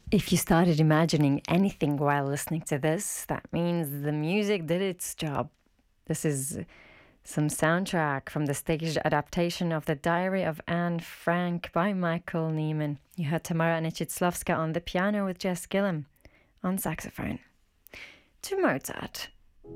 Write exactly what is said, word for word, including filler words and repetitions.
If you started imagining anything while listening to this, that means the music did its job. This is some soundtrack from the stage adaptation of The Diary of Anne Frank by Michael Nyman. You heard Tamara Nichitslavska on the piano with Jess Gillum on saxophone. To Mozart.